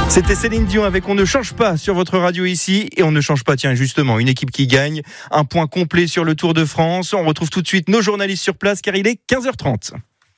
C'était Céline Dion avec On ne change pas sur votre radio ici. Et on ne change pas, tiens, justement, une équipe qui gagne. Un point complet sur le Tour de France. On retrouve tout de suite nos journalistes sur place car il est 15h30.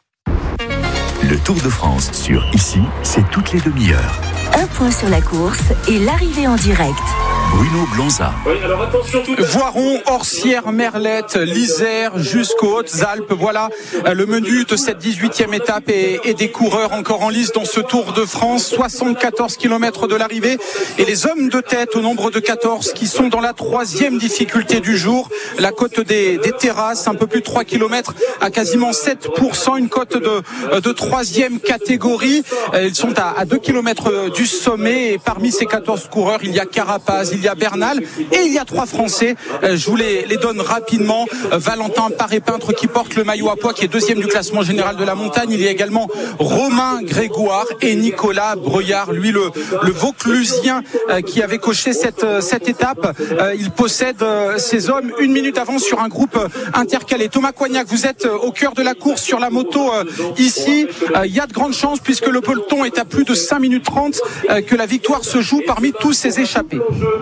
Le Tour de France sur Ici, c'est toutes les demi-heures. Un point sur la course et l'arrivée en direct. Bruno Blanza. Oui, alors attention tout. Voiron, Orsières, Merlette, l'Isère jusqu'aux Hautes-Alpes. Voilà le menu de cette 18e étape et des coureurs encore en lice dans ce Tour de France. 74 km de l'arrivée et les hommes de tête au nombre de 14 qui sont dans la troisième difficulté du jour. La côte des terrasses, un peu plus de 3 km à quasiment 7%, une côte de troisième catégorie. Ils sont à 2 km du sommet et parmi ces 14 coureurs, il y a Carapaz, il y a Bernal et il y a 3 Français. Je vous les donne rapidement. Valentin Paré-Peintre qui porte le maillot à pois, qui est deuxième du classement général de la montagne. Il y a également Romain Grégoire et Nicolas Breuillard, lui le Vauclusien qui avait coché cette étape. Il possède ces hommes 1 minute d'avance sur un groupe intercalé. Thomas Coignac, vous êtes au cœur de la course sur la moto ici. Il y a de grandes chances puisque le peloton est à plus de 5 minutes 30 que la victoire se joue parmi tous ces échappés.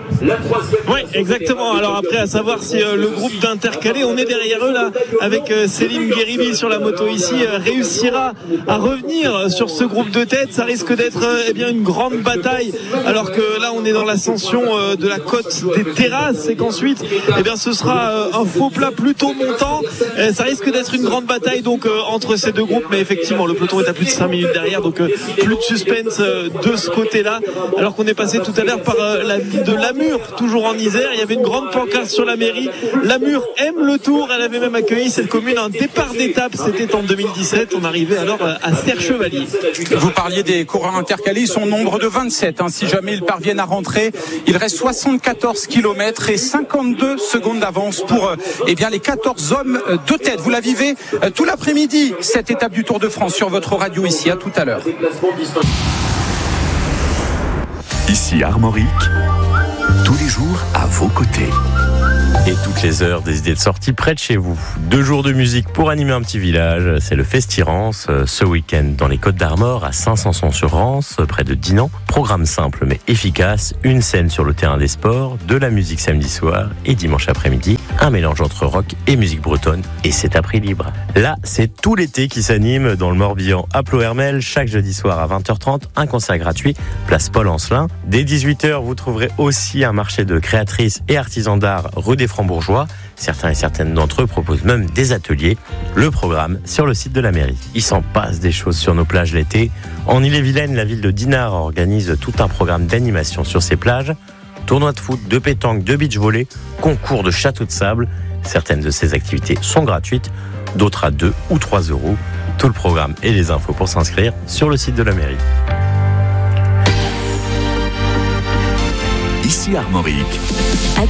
Oui, exactement. Alors après, à savoir si le groupe d'intercalés, on est derrière eux là, avec Céline Guéribi sur la moto ici, réussira à revenir sur ce groupe de tête. Ça risque d'être une grande bataille, alors que là on est dans l'ascension de la côte des terrasses et qu'ensuite ce sera un faux plat plutôt montant. Ça risque d'être une grande bataille donc entre ces deux groupes, mais effectivement le peloton est à plus de 5 minutes derrière, donc plus de suspense de ce côté-là, alors qu'on est passé tout à l'heure par la ville de Lamur, toujours en Isère. Il y avait une grande pancarte sur la mairie. Lamur aime le Tour. Elle avait même accueilli cette commune un départ d'étape. C'était en 2017. On arrivait alors à Serre-Chevalier. Vous parliez des coureurs intercalés. Ils sont au nombre de 27. Si jamais ils parviennent à rentrer, il reste 74 km et 52 secondes d'avance pour les 14 hommes de tête. Vous la vivez tout l'après-midi, cette étape du Tour de France sur votre radio ici. À tout à l'heure. Ici Armorique, tous les jours à vos côtés. Et toutes les heures, des idées de sortie près de chez vous. 2 jours de musique pour animer un petit village. C'est le Festirance ce week-end dans les Côtes d'Armor à Saint-Sanson-sur-Rance, près de Dinan. Programme simple mais efficace. Une scène sur le terrain des sports, de la musique samedi soir et dimanche après-midi. Un mélange entre rock et musique bretonne et c'est à prix libre. Là, c'est tout l'été qui s'anime dans le Morbihan à Ploërmel. Chaque jeudi soir à 20h30, un concert gratuit, place Paul Ancelin. Dès 18h, vous trouverez aussi un marché de créatrices et artisans d'art rue des Francs-Bourgeois. Certains et certaines d'entre eux proposent même des ateliers. Le programme sur le site de la mairie. Il s'en passe des choses sur nos plages l'été. En Ille-et-Vilaine, la ville de Dinard organise tout un programme d'animation sur ses plages. Tournois de foot, de pétanque, de beach volley, concours de château de sable. Certaines de ces activités sont gratuites, d'autres à 2 ou 3 euros. Tout le programme et les infos pour s'inscrire sur le site de la mairie. Ici Armorique.